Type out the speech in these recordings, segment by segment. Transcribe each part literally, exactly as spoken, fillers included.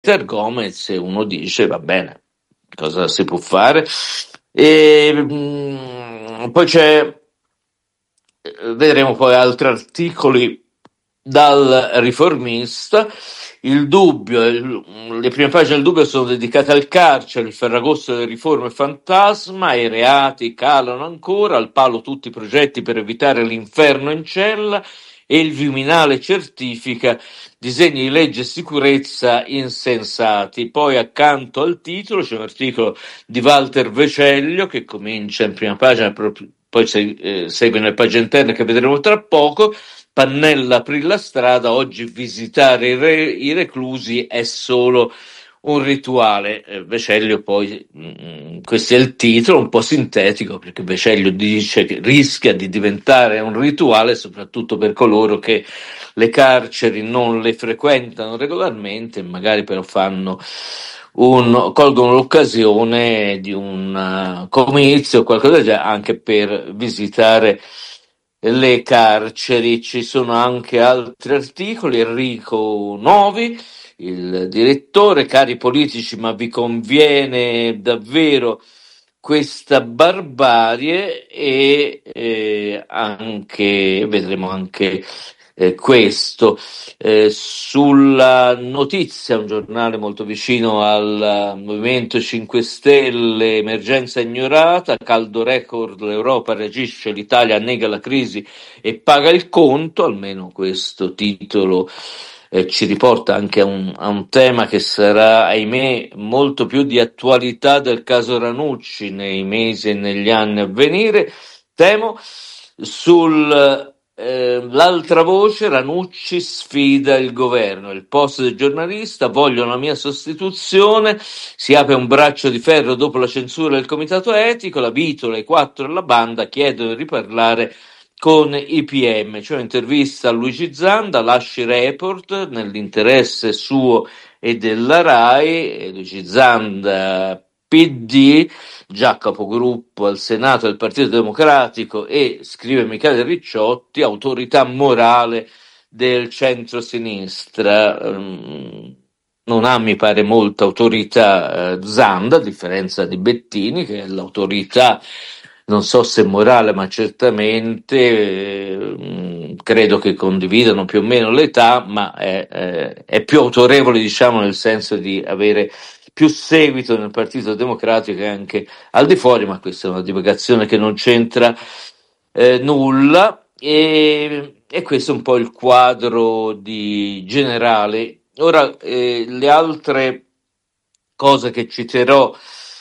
Peter Gomez, e uno dice va bene, cosa si può fare? E, mh, poi c'è, vedremo poi altri articoli dal Riformista. Il dubbio, il- le prime pagine del dubbio sono dedicate al carcere, il Ferragosto delle riforme fantasma, i reati calano ancora, al palo tutti i progetti per evitare l'inferno in cella, e il Viminale certifica disegni di legge e sicurezza insensati. Poi accanto al titolo c'è un articolo di Walter Veceglio che comincia in prima pagina, poi eh, segue nelle pagine interne che vedremo tra poco. Pannella aprì la strada, oggi visitare i, re, i reclusi è solo un rituale. Eh, Veceglio poi, mh, questo è il titolo, un po' sintetico, perché Veceglio dice che rischia di diventare un rituale soprattutto per coloro che le carceri non le frequentano regolarmente, magari però fanno un, colgono l'occasione di un uh, comizio o qualcosa del genere anche per visitare le carceri. Ci sono anche altri articoli. Enrico Novi, il direttore: cari politici, ma vi conviene davvero questa barbarie? E eh, anche vedremo anche eh, questo. Eh, sulla Notizia, un giornale molto vicino al Movimento cinque Stelle, emergenza ignorata, caldo record, l'Europa reagisce, l'Italia nega la crisi e paga il conto. Almeno questo titolo eh, ci riporta anche a un, a un tema che sarà, ahimè, molto più di attualità del caso Ranucci nei mesi e negli anni a venire, temo. Sul eh, l'altra voce, Ranucci sfida il governo, il post del giornalista: vogliono la mia sostituzione, si apre un braccio di ferro dopo la censura del comitato etico, la Vitola, i quattro e la banda chiedono di riparlare con i P M. C'è un'intervista a Luigi Zanda, Lasci Report, nell'interesse suo e della RAI. E Luigi Zanda, P D, già capogruppo al Senato del Partito Democratico, e, scrive Michele Ricciotti, autorità morale del centro-sinistra. Um, non ha, mi pare, molta autorità eh, Zanda, a differenza di Bettini, che è l'autorità, non so se morale, ma certamente eh, credo che condividano più o meno l'età, ma è, è, è più autorevole, diciamo, nel senso di avere più seguito nel Partito Democratico e anche al di fuori, ma questa è una divagazione che non c'entra eh, nulla. E, e questo è un po' il quadro di generale. Ora, eh, le altre cose che citerò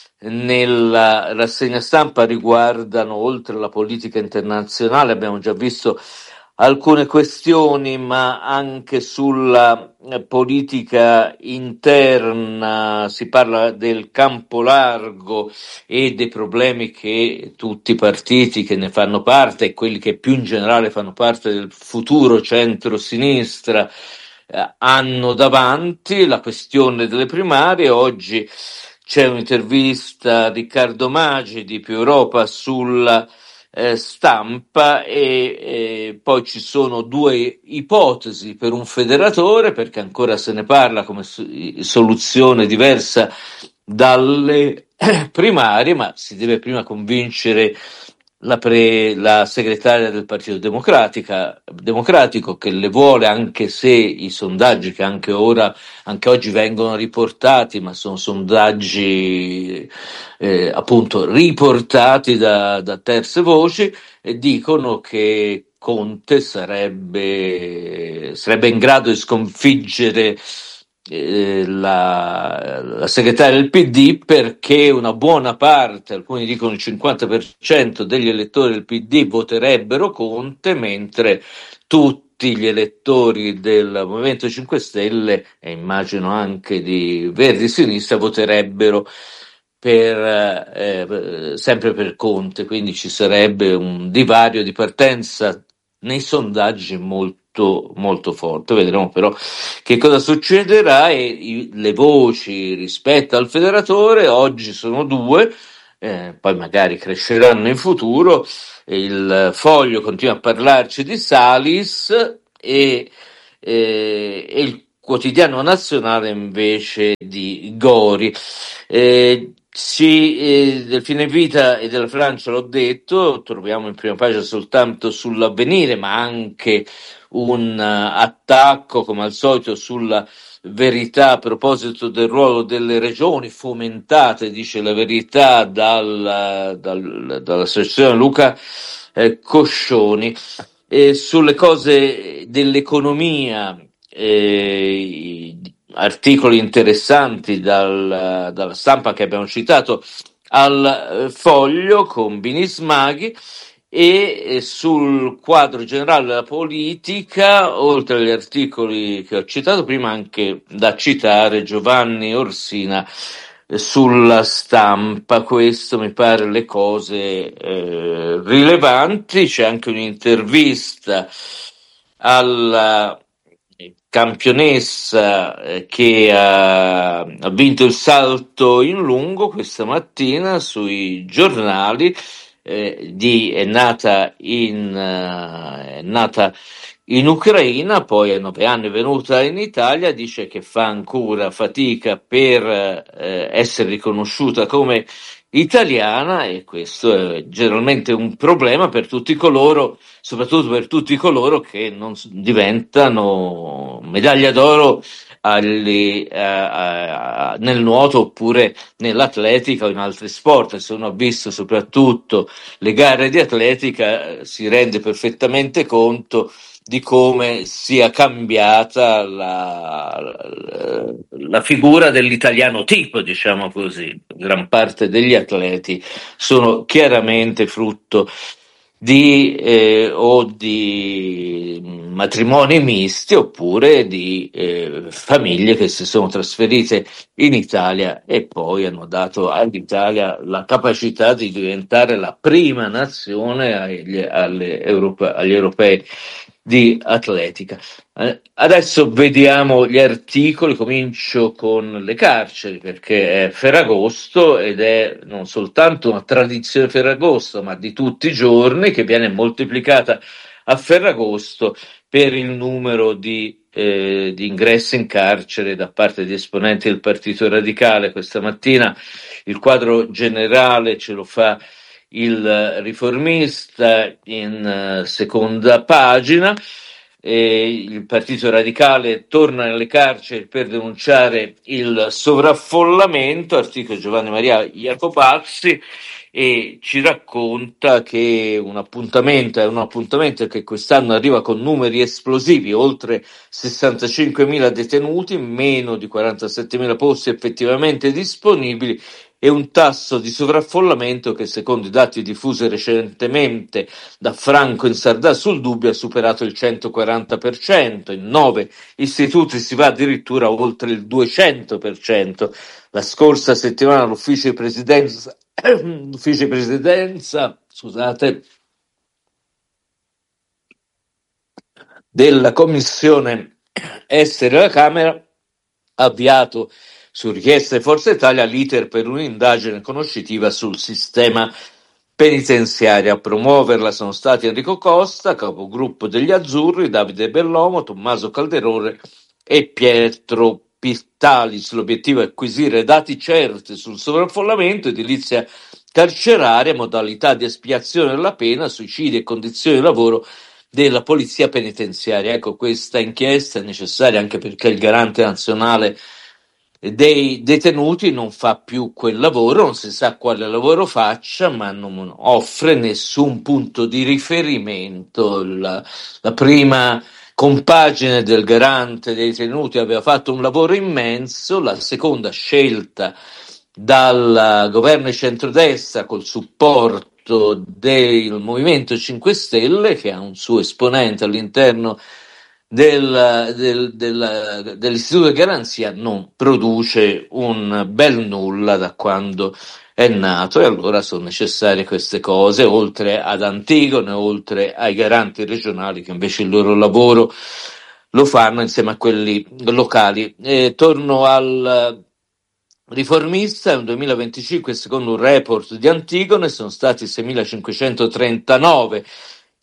nella rassegna stampa riguardano, oltre alla politica internazionale, abbiamo già visto alcune questioni, ma anche sulla eh, politica interna. Si parla del campo largo e dei problemi che tutti i partiti che ne fanno parte e quelli che più in generale fanno parte del futuro centro-sinistra eh, hanno davanti. La questione delle primarie. Oggi c'è un'intervista a Riccardo Maggi di Più Europa sulla eh, Stampa, e eh, poi ci sono due ipotesi per un federatore, perché ancora se ne parla come so- soluzione diversa dalle primarie, ma si deve prima convincere la, pre, la segretaria del Partito Democratica, Democratico, che le vuole, anche se i sondaggi che anche ora, anche oggi vengono riportati, ma sono sondaggi eh, appunto riportati da, da terze voci, e dicono che Conte sarebbe, sarebbe in grado di sconfiggere eh, la, la segretaria del P D, perché una buona parte, alcuni dicono il cinquanta per cento degli elettori del P D voterebbero Conte, mentre tutti gli elettori del Movimento cinque Stelle, e immagino anche di Verdi Sinistra, voterebbero per eh, sempre per Conte. Quindi ci sarebbe un divario di partenza nei sondaggi molto molto forte. Vedremo però che cosa succederà. E i, le voci rispetto al federatore oggi sono due, eh, poi magari cresceranno in futuro. Il Foglio continua a parlarci di Salis, e, eh, e il quotidiano nazionale invece di Gori. Eh, sì, eh, del fine vita e della Francia l'ho detto, troviamo in prima pagina soltanto sull'Avvenire, ma anche un uh, attacco, come al solito, sulla Verità a proposito del ruolo delle regioni, fomentate, dice la Verità, dal, dal, dall'associazione Luca eh, Coscioni. E sulle cose dell'economia, eh, articoli interessanti dal, dalla stampa che abbiamo citato al eh, Foglio con Bini Smaghi. E eh, sul quadro generale della politica, oltre agli articoli che ho citato prima, anche da citare Giovanni Orsina eh, sulla Stampa. Questo mi pare le cose eh, rilevanti. C'è anche un'intervista alla campionessa eh, che ha, ha vinto il salto in lungo questa mattina sui giornali. Eh, di, è nata in uh, è nata in Ucraina, poi a nove anni è venuta in Italia, dice che fa ancora fatica per eh, essere riconosciuta come italiana, e questo è generalmente un problema per tutti coloro, soprattutto per tutti coloro che non diventano medaglia d'oro agli, eh, eh, nel nuoto oppure nell'atletica o in altri sport. Se uno ha visto soprattutto le gare di atletica, si rende perfettamente conto di come sia cambiata la, la, la figura dell'italiano tipo, diciamo così. Gran parte degli atleti sono chiaramente frutto di eh, o di matrimoni misti oppure di eh, famiglie che si sono trasferite in Italia e poi hanno dato all'Italia la capacità di diventare la prima nazione agli, alle Europe, agli europei di atletica. Eh, adesso vediamo gli articoli, comincio con le carceri perché è Ferragosto ed è non soltanto una tradizione Ferragosto ma di tutti i giorni che viene moltiplicata a Ferragosto per il numero di, eh, di ingressi in carcere da parte di esponenti del Partito Radicale. Questa mattina il quadro generale ce lo fa il Riformista in uh, seconda pagina. E il Partito Radicale torna nelle carceri per denunciare il sovraffollamento, articolo Giovanni Maria Iacobazzi, e ci racconta che un appuntamento è un appuntamento che quest'anno arriva con numeri esplosivi, oltre sessantacinquemila detenuti, meno di quarantasettemila posti effettivamente disponibili e un tasso di sovraffollamento che, secondo i dati diffusi recentemente da Franco in Sardà sul Dubbio, ha superato il centoquaranta per cento. In nove istituti si va addirittura oltre il duecento per cento. La scorsa settimana l'ufficio di presidenza, l'ufficio di presidenza scusate, della Commissione Esteri della Camera ha avviato, su richiesta di Forza Italia, l'iter per un'indagine conoscitiva sul sistema penitenziario. A promuoverla sono stati Enrico Costa, capogruppo degli Azzurri, Davide Bellomo, Tommaso Calderone e Pietro Pittalis. L'obiettivo è acquisire dati certi sul sovraffollamento, edilizia carceraria, modalità di espiazione della pena, suicidi e condizioni di lavoro della polizia penitenziaria. Ecco, questa inchiesta è necessaria anche perché il garante nazionale dei detenuti non fa più quel lavoro, non si sa quale lavoro faccia, ma non offre nessun punto di riferimento. La, la prima compagine del garante dei detenuti aveva fatto un lavoro immenso, la seconda, scelta dal governo di centrodestra col supporto del Movimento cinque Stelle, che ha un suo esponente all'interno del, del, del, dell'Istituto di Garanzia, non produce un bel nulla da quando è nato, e allora sono necessarie queste cose, oltre ad Antigone, oltre ai garanti regionali che invece il loro lavoro lo fanno insieme a quelli locali. E torno al Riformista. Nel duemilaventicinque, secondo un report di Antigone, sono stati seimilacinquecentotrentanove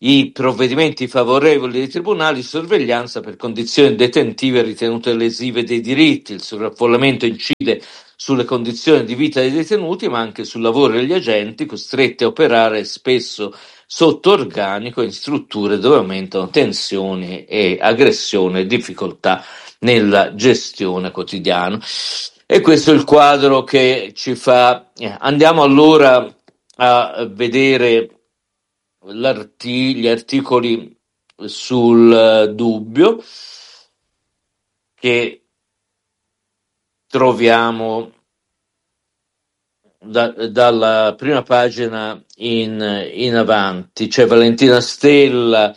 i provvedimenti favorevoli dei tribunali di sorveglianza per condizioni detentive ritenute lesive dei diritti. Il sovraffollamento incide sulle condizioni di vita dei detenuti, ma anche sul lavoro degli agenti, costretti a operare spesso sotto organico in strutture dove aumentano tensioni e aggressione e difficoltà nella gestione quotidiana. E questo è il quadro che ci fa. Andiamo allora a vedere l'arti- gli articoli sul uh, dubbio che troviamo da, dalla prima pagina in, in avanti. C'è Valentina Stella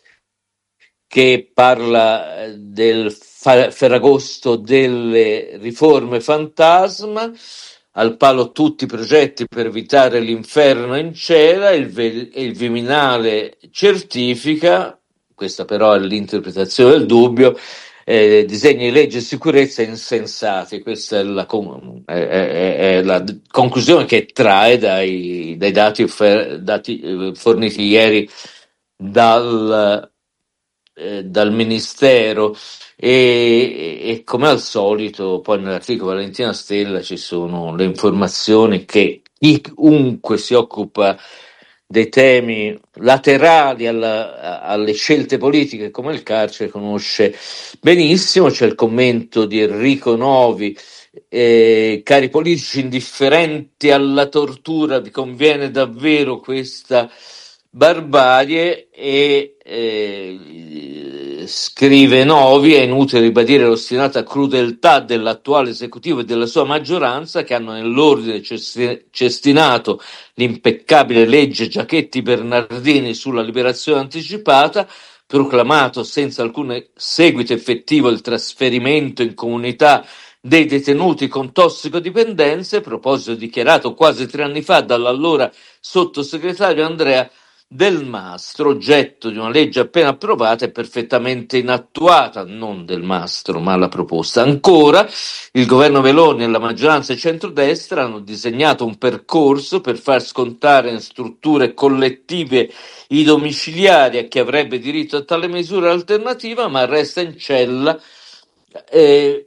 che parla del fa- Ferragosto delle riforme fantasma. Al palo tutti i progetti per evitare l'inferno in cella, il, ve- il Viminale certifica, questa però è l'interpretazione del dubbio, eh, disegni di legge e sicurezza insensati. Questa è la, con- è, è- è la d- conclusione che trae dai, dai dati, offer- dati eh, forniti ieri dal, eh, dal Ministero. E, e come al solito poi nell'articolo Valentina Stella ci sono le informazioni che chiunque si occupa dei temi laterali alla, alle scelte politiche come il carcere conosce benissimo. C'è il commento di Enrico Novi: eh, cari politici indifferenti alla tortura, vi conviene davvero questa barbarie? E eh, scrive Novi: è inutile ribadire l'ostinata crudeltà dell'attuale esecutivo e della sua maggioranza, che hanno nell'ordine cesti- cestinato l'impeccabile legge Giachetti Bernardini sulla liberazione anticipata, proclamato senza alcun seguito effettivo il trasferimento in comunità dei detenuti con tossicodipendenze, proposito dichiarato quasi tre anni fa dall'allora sottosegretario Andrea Del Mastro, oggetto di una legge appena approvata e perfettamente inattuata, non Del Mastro ma la proposta. Ancora, il governo Meloni e la maggioranza di centrodestra hanno disegnato un percorso per far scontare in strutture collettive i domiciliari a chi avrebbe diritto a tale misura alternativa, ma resta in cella eh,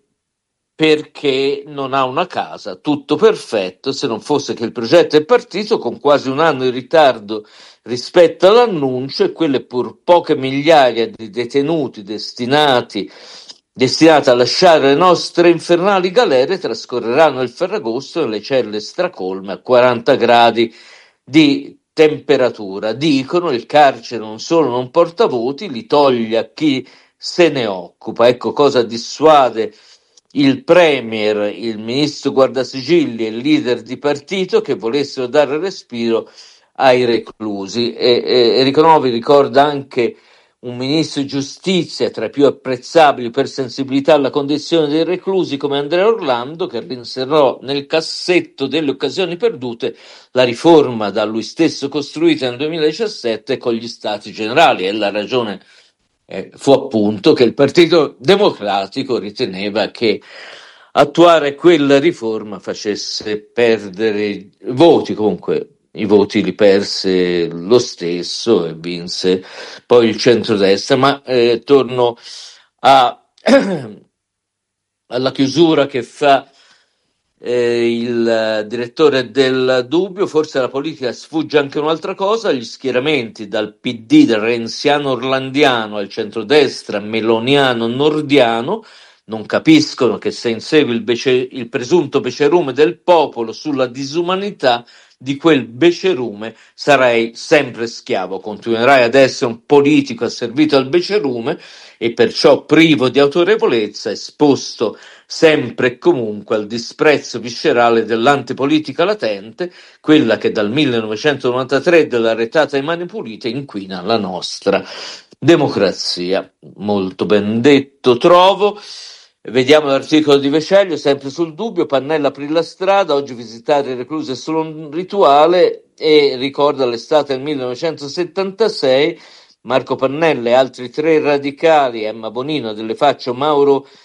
perché non ha una casa. Tutto perfetto, se non fosse che il progetto è partito con quasi un anno di ritardo rispetto all'annuncio, e quelle pur poche migliaia di detenuti destinati destinati a lasciare le nostre infernali galere trascorreranno il Ferragosto nelle celle stracolme a quaranta gradi di temperatura. Dicono: il carcere non solo non porta voti, li toglie a chi se ne occupa. Ecco cosa dissuade il premier, il ministro guardasigilli e il leader di partito che volessero dare respiro ai reclusi. E, e, Enrico Novi ricorda anche un ministro di giustizia tra i più apprezzabili per sensibilità alla condizione dei reclusi come Andrea Orlando, che rinserrò nel cassetto delle occasioni perdute la riforma da lui stesso costruita nel duemiladiciassette con gli stati generali. E la ragione eh, fu appunto che il Partito Democratico riteneva che attuare quella riforma facesse perdere voti. Comunque i voti li perse lo stesso e vinse poi il centrodestra. Ma eh, torno a alla chiusura che fa eh, il direttore del Dubbio. Forse alla politica sfugge anche un'altra cosa: gli schieramenti dal P D, del renziano orlandiano, al centrodestra meloniano nordiano non capiscono che se insegui il, bece, il presunto becerume del popolo sulla disumanità di quel becerume sarai sempre schiavo, continuerai ad essere un politico asservito al becerume e perciò privo di autorevolezza, esposto sempre e comunque al disprezzo viscerale dell'antipolitica latente, quella che dal millenovecentonovantatré della retata ai Mani Pulite inquina la nostra democrazia. Molto ben detto, trovo. Vediamo l'articolo di Veceglio, sempre sul Dubbio. Pannella aprì la strada, oggi visitare i reclusi è solo un rituale, e ricorda l'estate del millenovecentosettantasei. Marco Pannella e altri tre radicali, Emma Bonino, Delle Faccio, Mauro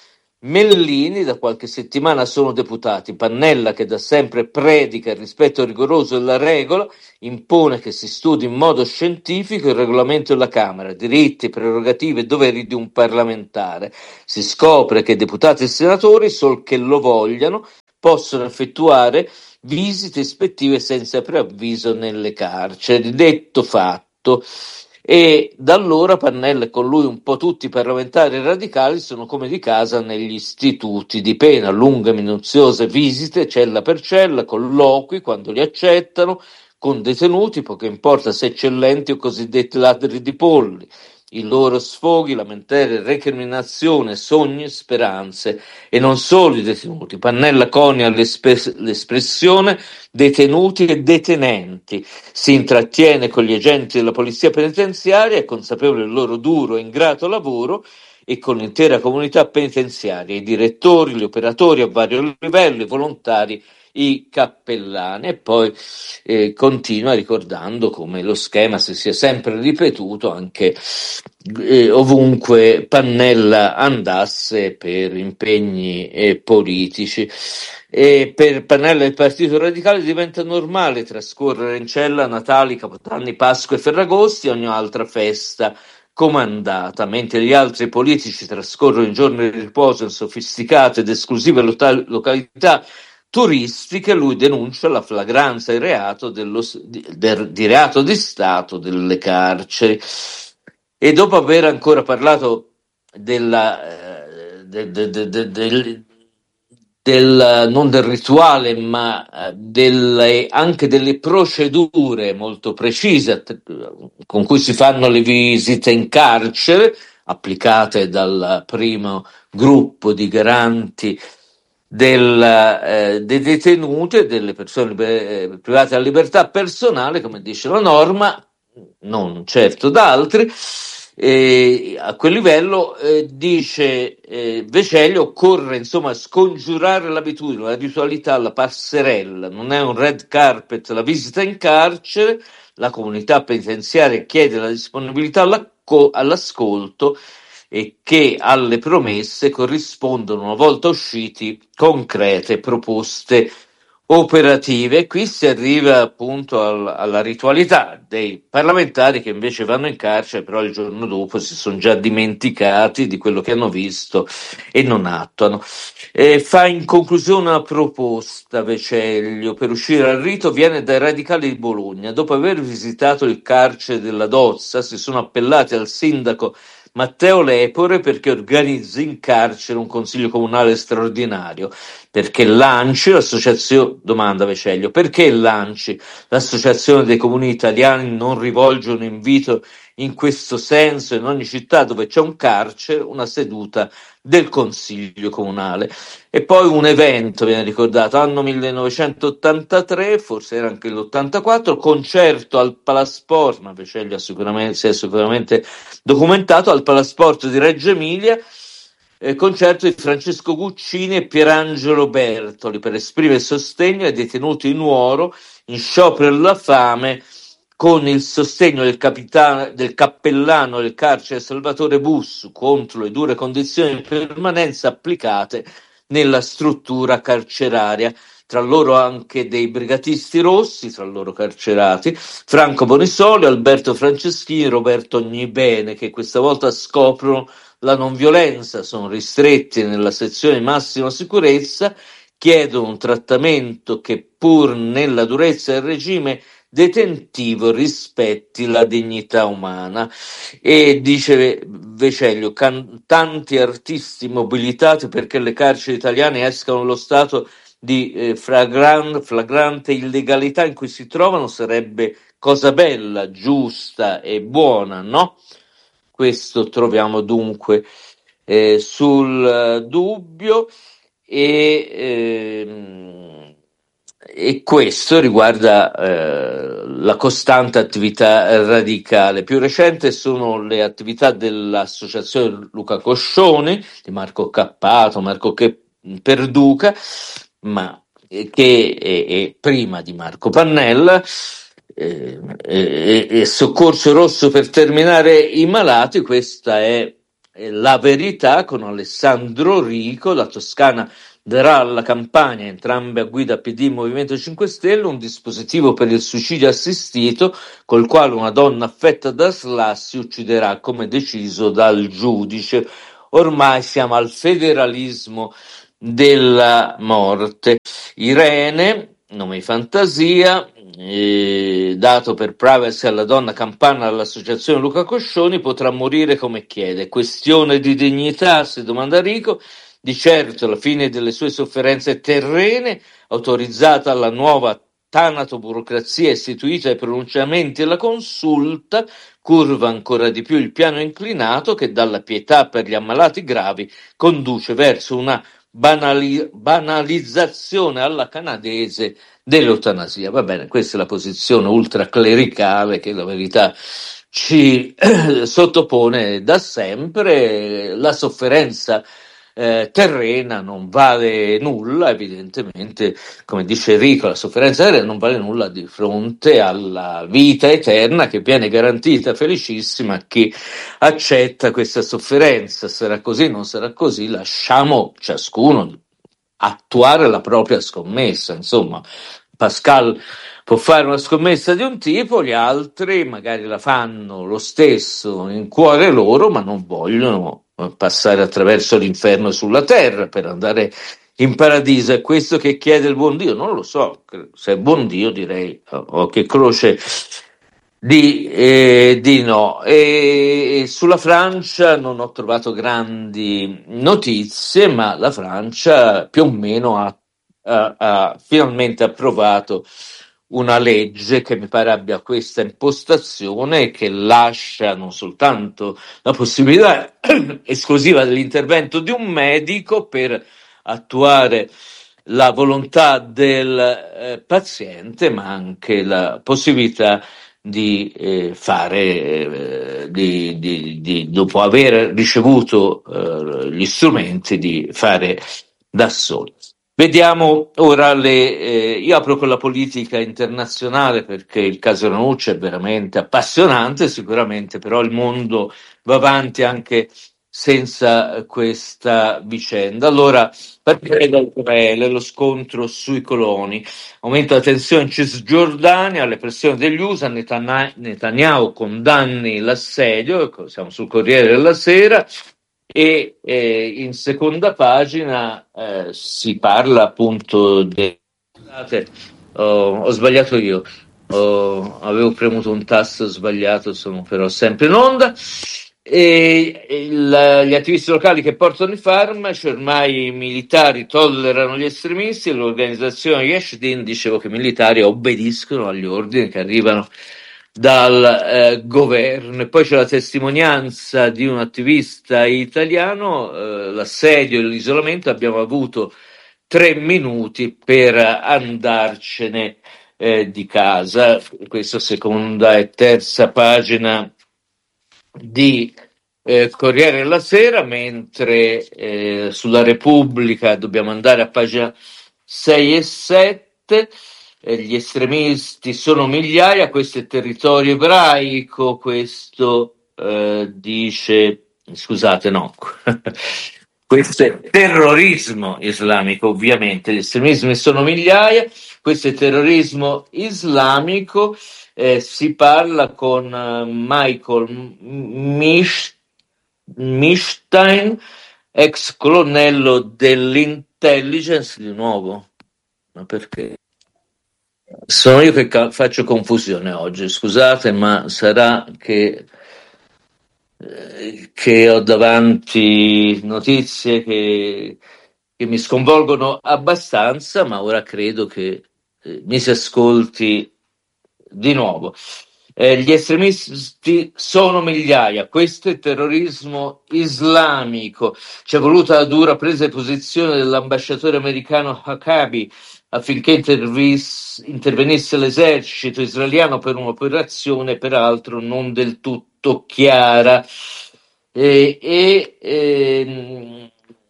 Mellini da qualche settimana sono deputati. Pannella, che da sempre predica il rispetto rigoroso della regola, impone che si studi in modo scientifico il regolamento della Camera, diritti, prerogative e doveri di un parlamentare. Si scopre che deputati e senatori, sol che lo vogliano, possono effettuare visite ispettive senza preavviso nelle carceri. Detto fatto. E da allora Pannella e con lui un po' tutti i parlamentari radicali sono come di casa negli istituti di pena, lunghe minuziose visite cella per cella, colloqui quando li accettano con detenuti, poco importa se eccellenti o cosiddetti ladri di polli, i loro sfoghi, lamentele, recriminazione, sogni, speranze. E non solo i detenuti. Pannella conia l'espe- l'espressione detenuti e detenenti. Si intrattiene con gli agenti della polizia penitenziaria, è consapevole del loro duro e ingrato lavoro, e con l'intera comunità penitenziaria, i direttori, gli operatori a vario livello, i volontari, i cappellani. E poi eh, continua ricordando come lo schema si sia sempre ripetuto anche eh, ovunque Pannella andasse per impegni eh, politici. E per Pannella e il Partito Radicale diventa normale trascorrere in cella Natali, Capodanni, Pasqua e Ferragosti e ogni altra festa comandata, mentre gli altri politici trascorrono i giorni di riposo in sofisticate ed esclusive lotal- località turistiche. Lui denuncia la flagranza e reato dello, di, del, di reato di Stato delle carceri. E dopo aver ancora parlato della, eh, de, de, de, de, del, del, non del rituale, ma delle, anche delle procedure molto precise con cui si fanno le visite in carcere, applicate dal primo gruppo di garanti del, eh, dei detenuti e delle persone eh, private della libertà personale, come dice la norma, non certo da altri. Eh, a quel livello eh, dice eh, Vecellio, occorre insomma scongiurare l'abitudine, la ritualità, la passerella, non è un red carpet la visita in carcere. La comunità penitenziaria chiede la disponibilità all'ascolto e che alle promesse corrispondono, una volta usciti, concrete proposte operative. E qui si arriva appunto al, alla ritualità dei parlamentari che invece vanno in carcere, però il giorno dopo si sono già dimenticati di quello che hanno visto e non attuano. E fa in conclusione una proposta Vecellio per uscire dal rito, viene dai radicali di Bologna. Dopo aver visitato il carcere della Dozza si sono appellati al sindaco Matteo Lepore perché organizzi in carcere un consiglio comunale straordinario, perché l'ANCI, l'associazione, domanda Vecellio, perché l'ANCI, l'associazione dei comuni italiani, non rivolge un invito in questo senso in ogni città dove c'è un carcere, una seduta del consiglio comunale. E poi un evento, viene ricordato, anno millenovecentottantatré, forse era anche l'ottantaquattro, concerto al Palasport, ma Vecellio sicuramente, si è sicuramente documentato, al Palasport di Reggio Emilia, eh, concerto di Francesco Guccini e Pierangelo Bertoli per esprimere sostegno ai detenuti in Nuoro in sciopero della fame, con il sostegno del, capitano, del cappellano del carcere Salvatore Bussu contro le dure condizioni di permanenza applicate nella struttura carceraria. Tra loro anche dei brigatisti rossi, tra loro carcerati, Franco Bonisoli, Alberto Franceschini, Roberto Ognibene, che questa volta scoprono la non violenza, sono ristretti nella sezione di massima sicurezza, chiedono un trattamento che pur nella durezza del regime detentivo rispetti la dignità umana. E dice Vecellio, can- tanti artisti mobilitati perché le carceri italiane escano dallo stato di eh, flagran- flagrante illegalità in cui si trovano sarebbe cosa bella, giusta e buona, no? Questo troviamo dunque eh, sul eh, dubbio. E, ehm, e questo riguarda eh, la costante attività radicale. Più recente sono le attività dell'associazione Luca Coscioni, di Marco Cappato, Marco Perduca, ma eh, che è, è prima di Marco Pannella, eh, e, e Soccorso Rosso per terminare i malati. Questa è La Verità con Alessandro Rico, la Toscana darà alla Campania, entrambe a guida P D Movimento cinque Stelle, un dispositivo per il suicidio assistito col quale una donna affetta da S L A si ucciderà come deciso dal giudice. Ormai siamo al federalismo della morte. Irene, nome di fantasia, eh, dato per privacy alla donna campana dall'associazione Luca Coscioni, potrà morire come chiede. Questione di dignità, si domanda Rico. Di certo la fine delle sue sofferenze terrene, autorizzata alla nuova tanatoburocrazia istituita ai pronunciamenti e alla consulta, curva ancora di più il piano inclinato che dalla pietà per gli ammalati gravi conduce verso una banali- banalizzazione alla canadese dell'eutanasia. Va bene, questa è la posizione ultraclericale che la Verità ci eh, sottopone da sempre. La sofferenza eh, terrena non vale nulla, evidentemente, come dice Enrico, la sofferenza terrena non vale nulla di fronte alla vita eterna che viene garantita felicissima a chi accetta questa sofferenza. Sarà così, non sarà così, lasciamo ciascuno attuare la propria scommessa. Insomma, Pascal può fare una scommessa di un tipo, gli altri magari la fanno lo stesso in cuore loro, ma non vogliono passare attraverso l'inferno sulla terra per andare in paradiso. È questo che chiede il buon Dio? Non lo so, se è buon Dio direi oh, che croce di, eh, di no. E sulla Francia non ho trovato grandi notizie, ma la Francia più o meno ha, ha, ha finalmente approvato una legge che mi pare abbia questa impostazione, che lascia non soltanto la possibilità esclusiva dell'intervento di un medico per attuare la volontà del eh, paziente, ma anche la possibilità di eh, fare, eh, di, di, di, dopo aver ricevuto eh, gli strumenti, di fare da soli. Vediamo ora le... Eh, io apro con la politica internazionale perché il caso Ranucci è veramente appassionante, sicuramente, però il mondo va avanti anche senza questa vicenda. Allora, partire da Israele, lo scontro sui coloni. Aumenta la tensione in Cisgiordania, alle pressioni degli U S A, Netanyahu, Netanyahu condanni l'assedio, siamo sul Corriere della Sera, e eh, in seconda pagina eh, si parla appunto di... Scusate, oh, ho sbagliato io, oh, avevo premuto un tasto sbagliato, sono però sempre in onda. E il, gli attivisti locali che portano i farmaci, ormai i militari tollerano gli estremisti, l'organizzazione Yesh Din, dicevo che i militari obbediscono agli ordini che arrivano dal eh, governo. E poi c'è la testimonianza di un attivista italiano, eh, l'assedio e l'isolamento, abbiamo avuto tre minuti per andarcene eh, di casa. Questa seconda e terza pagina di eh, Corriere della Sera, mentre eh, sulla Repubblica dobbiamo andare a pagina sei e sette. Eh, gli estremisti sono migliaia, questo è territorio ebraico, questo eh, dice, scusate, no, questo è terrorismo islamico, ovviamente, gli estremismi sono migliaia, questo è terrorismo islamico. Eh, si parla con uh, Michael Mish, Mishstein, ex colonnello dell'intelligence, di nuovo, ma perché? Sono io che ca- faccio confusione oggi, scusate, ma sarà che, eh, che ho davanti notizie che, che mi sconvolgono abbastanza, ma ora credo che eh, mi si ascolti di nuovo. Eh, gli estremisti sono migliaia, questo è terrorismo islamico. Ci è voluta la dura presa di posizione dell'ambasciatore americano Huckabee affinché intervis- intervenisse l'esercito israeliano per un'operazione peraltro non del tutto chiara. E, e ehm,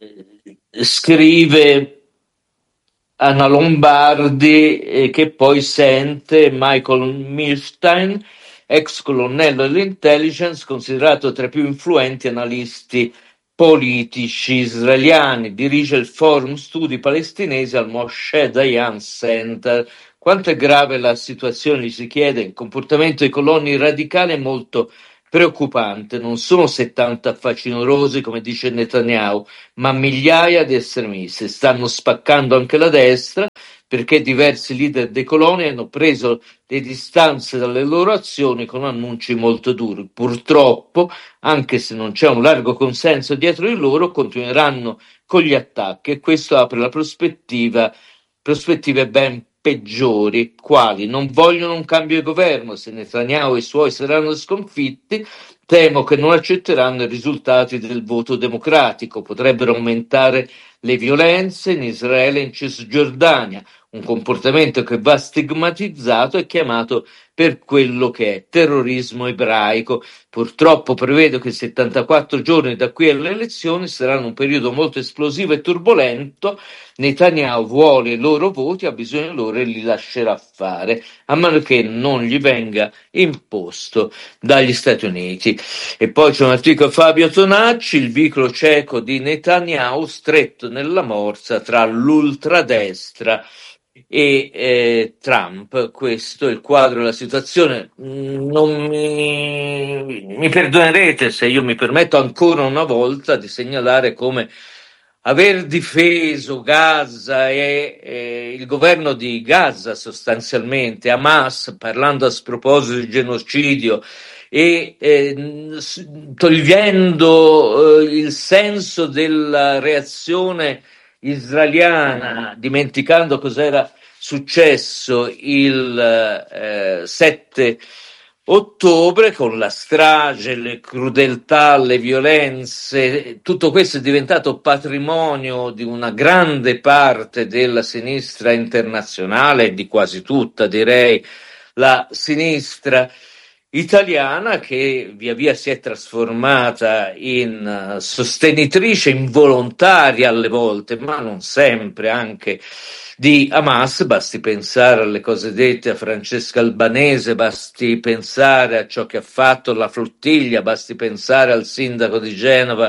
scrive Anna Lombardi, eh, che poi sente Michael Milstein, ex colonnello dell'intelligence, considerato tra i più influenti analisti politici israeliani, dirige il Forum Studi Palestinesi al Moshe Dayan Center. Quanto è grave la situazione, gli si chiede. Il comportamento dei coloni radicali è molto preoccupante. Non sono settanta facinorosi, come dice Netanyahu, ma migliaia di estremisti. Stanno spaccando anche la destra, perché diversi leader dei coloni hanno preso le distanze dalle loro azioni con annunci molto duri. Purtroppo, anche se non c'è un largo consenso dietro di loro, continueranno con gli attacchi, e questo apre la prospettiva, prospettive ben peggiori, quali non vogliono un cambio di governo. Se Netanyahu e i suoi saranno sconfitti, temo che non accetteranno i risultati del voto democratico. Potrebbero aumentare le violenze in Israele e in Cisgiordania, un comportamento che va stigmatizzato e chiamato per quello che è terrorismo ebraico. Purtroppo prevedo che i settantaquattro giorni da qui alle elezioni saranno un periodo molto esplosivo e turbolento. Netanyahu vuole i loro voti, ha bisogno loro e li lascerà fare, a meno che non gli venga imposto dagli Stati Uniti. E poi c'è un articolo di Fabio Tonacci, il vicolo cieco di Netanyahu stretto nella morsa tra l'ultradestra e eh, Trump. Questo è il quadro della situazione. Non mi, mi perdonerete se io mi permetto ancora una volta di segnalare come aver difeso Gaza e, e il governo di Gaza, sostanzialmente Hamas, parlando a sproposito di genocidio e eh, togliendo eh, il senso della reazione israeliana, dimenticando cos'era successo il eh, sette ottobre con la strage, le crudeltà, le violenze. Tutto questo è diventato patrimonio di una grande parte della sinistra internazionale, di quasi tutta, direi, la sinistra italiana, che via via si è trasformata in uh, sostenitrice involontaria alle volte, ma non sempre, anche di Hamas. Basti pensare alle cose dette a Francesca Albanese, basti pensare a ciò che ha fatto la flottiglia, basti pensare al sindaco di Genova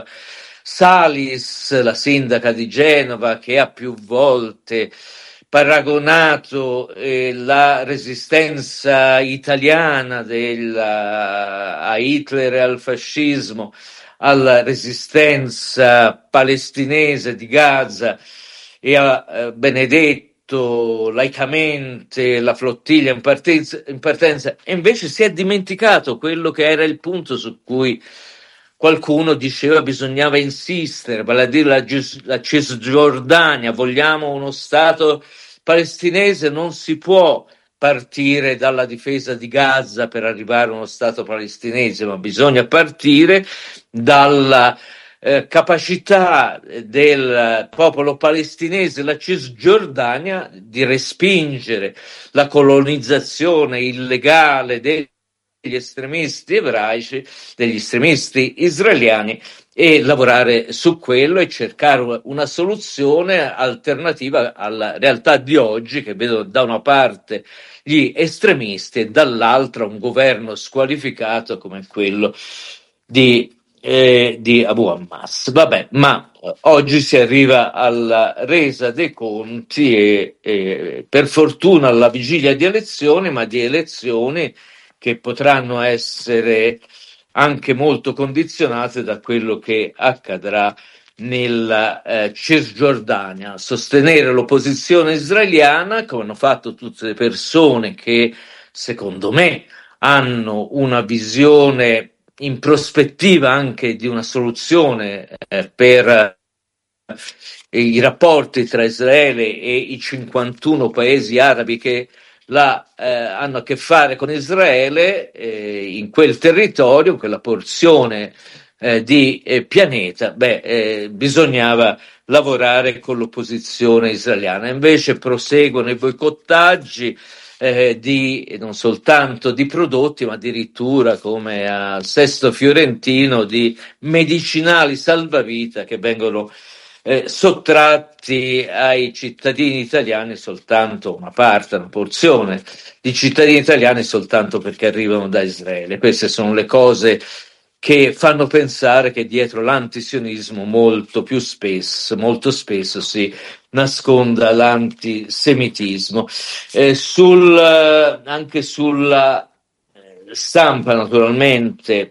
Salis, la sindaca di Genova, che ha più volte paragonato eh, la resistenza italiana della, a Hitler e al fascismo alla resistenza palestinese di Gaza, e ha eh, benedetto laicamente la flottiglia in partenza, in partenza, e invece si è dimenticato quello che era il punto su cui qualcuno diceva bisognava insistere, vale a dire la, la Cisgiordania. Vogliamo uno Stato palestinese, non si può partire dalla difesa di Gaza per arrivare a uno Stato palestinese, ma bisogna partire dalla eh, capacità del popolo palestinese, la Cisgiordania, di respingere la colonizzazione illegale degli estremisti ebraici, degli estremisti israeliani, e lavorare su quello e cercare una soluzione alternativa alla realtà di oggi, che vedo da una parte gli estremisti e dall'altra un governo squalificato come quello di, eh, di Abu Hammas. Vabbè, ma oggi si arriva alla resa dei conti e, e per fortuna alla vigilia di elezioni, ma di elezioni che potranno essere anche molto condizionate da quello che accadrà nella eh, Cisgiordania. Sostenere l'opposizione israeliana, come hanno fatto tutte le persone che, secondo me, hanno una visione in prospettiva anche di una soluzione eh, per eh, i rapporti tra Israele e i cinquantuno paesi arabi che la, eh, hanno a che fare con Israele, eh, in quel territorio, in quella porzione eh, di eh, pianeta. Beh, eh, bisognava lavorare con l'opposizione israeliana. Invece proseguono i boicottaggi eh, di, non soltanto di prodotti, ma addirittura, come al Sesto Fiorentino, di medicinali salvavita che vengono eh, sottratti ai cittadini italiani soltanto una parte, una porzione di cittadini italiani soltanto perché arrivano da Israele. Queste sono le cose che fanno pensare che dietro l'antisionismo molto più spesso, molto spesso si nasconda l'antisemitismo. Eh, sul, anche sulla stampa, naturalmente,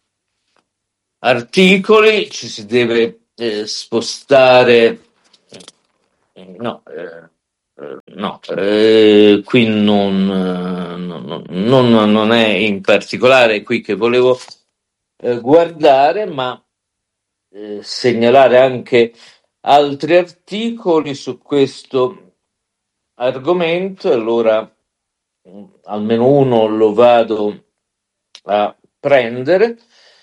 articoli, ci si deve eh, spostare. No, eh, no, eh, qui non, non, non, non è in particolare qui che volevo eh, guardare, ma eh, segnalare anche altri articoli su questo argomento. Allora, mh, almeno uno lo vado a prendere,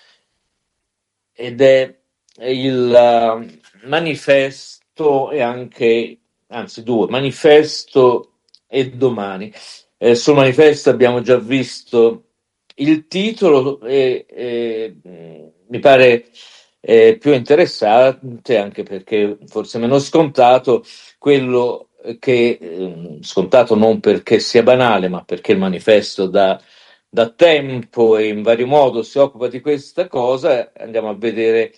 ed è il uh, manifesto, e anche, anzi due, manifesto e domani. Eh, sul manifesto abbiamo già visto il titolo e, e mh, mi pare eh, più interessante, anche perché forse meno scontato, quello che, eh, scontato non perché sia banale, ma perché il manifesto da, da tempo e in vario modo si occupa di questa cosa. Andiamo a vedere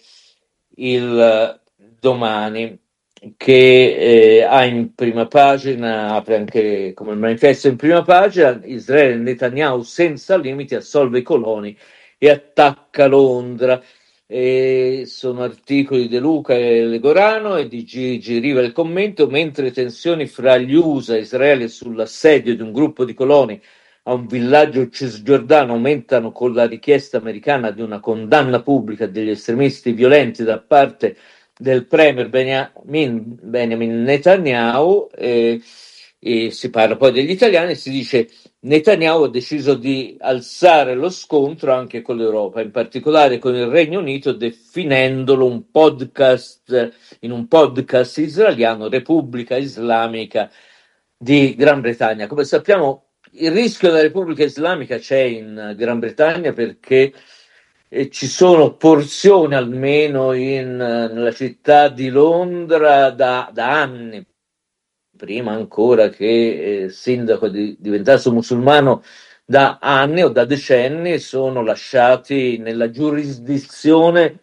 il domani, che eh, ha in prima pagina, apre anche come il manifesto in prima pagina: Israele, Netanyahu senza limiti assolve i coloni e attacca Londra. E sono articoli di De Luca e Legorano e di Gigi Riva il commento. Mentre tensioni fra gli U S A e Israele sull'assedio di un gruppo di coloni a un villaggio cisgiordano aumentano con la richiesta americana di una condanna pubblica degli estremisti violenti da parte del premier Benjamin, Benjamin Netanyahu, eh, e si parla poi degli italiani. Si dice: Netanyahu ha deciso di alzare lo scontro anche con l'Europa, in particolare con il Regno Unito, definendolo un podcast, in un podcast israeliano, Repubblica Islamica di Gran Bretagna. Come sappiamo, il rischio della Repubblica Islamica c'è in Gran Bretagna perché eh, ci sono porzioni, almeno in, nella città di Londra, da, da anni, prima ancora che eh, il sindaco di, diventasse musulmano, da anni o da decenni sono lasciati nella giurisdizione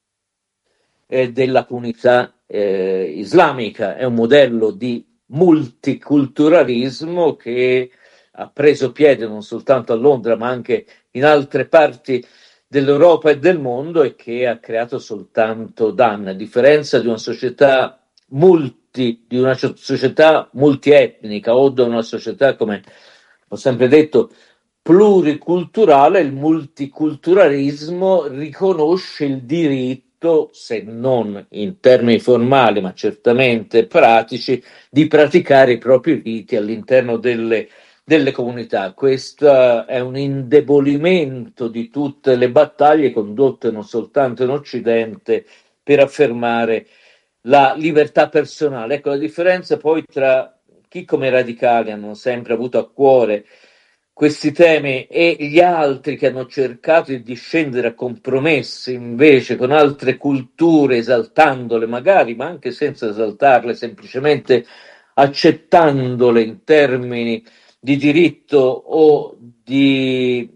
eh, della comunità eh, islamica. È un modello di multiculturalismo che ha preso piede non soltanto a Londra ma anche in altre parti dell'Europa e del mondo, e che ha creato soltanto danni, a differenza di una società multi, di una società multietnica o di una società, come ho sempre detto, pluriculturale. Il multiculturalismo riconosce il diritto, se non in termini formali ma certamente pratici, di praticare i propri riti all'interno delle delle comunità. Questo è un indebolimento di tutte le battaglie condotte non soltanto in Occidente per affermare la libertà personale. Ecco la differenza poi tra chi, come i radicali, hanno sempre avuto a cuore questi temi e gli altri che hanno cercato di scendere a compromessi invece con altre culture, esaltandole magari, ma anche senza esaltarle, semplicemente accettandole in termini di diritto o di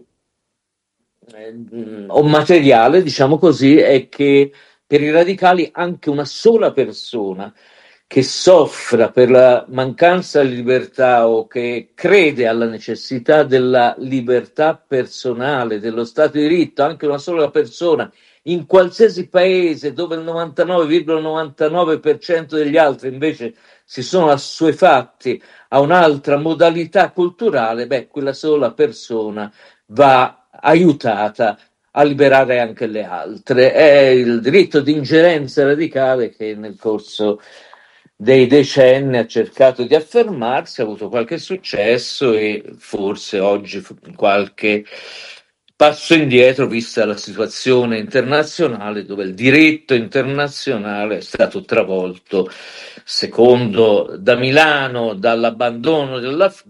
eh, o materiale, diciamo così. È che per i radicali anche una sola persona che soffra per la mancanza di libertà o che crede alla necessità della libertà personale, dello Stato di diritto, anche una sola persona in qualsiasi paese dove il novantanove virgola novantanove per cento degli altri invece si sono assuefatti a un'altra modalità culturale, beh, quella sola persona va aiutata a liberare anche le altre. È il diritto di ingerenza radicale che nel corso dei decenni ha cercato di affermarsi, ha avuto qualche successo e forse oggi qualche passo indietro, vista la situazione internazionale, dove il diritto internazionale è stato travolto, secondo da Milano, dall'abbandono